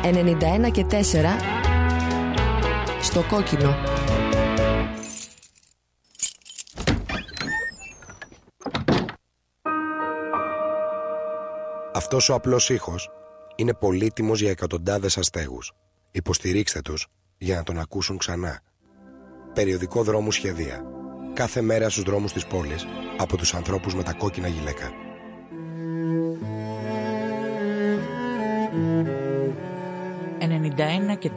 91 και 4 στο κόκκινο. Αυτός ο απλός ήχος είναι πολύτιμος για εκατοντάδες αστέγους. Υποστηρίξτε τους για να τον ακούσουν ξανά. Περιοδικό Δρόμου Σχεδία. Κάθε μέρα στους δρόμους της πόλης από τους ανθρώπους με τα κόκκινα γυλαίκα. 91 και